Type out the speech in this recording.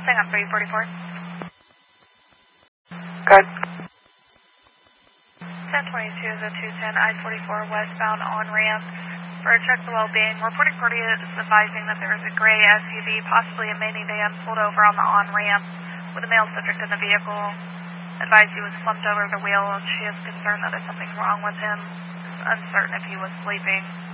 Hang on, 344. Good. 1022 is a 210 I-44 westbound on-ramp for check the well-being. Reporting party is advising that there is a gray SUV, possibly a minivan, pulled over on the on-ramp with a male subject in the vehicle. Advised he was slumped over the wheel, and she is concerned that there's something wrong with him. Uncertain if he was sleeping.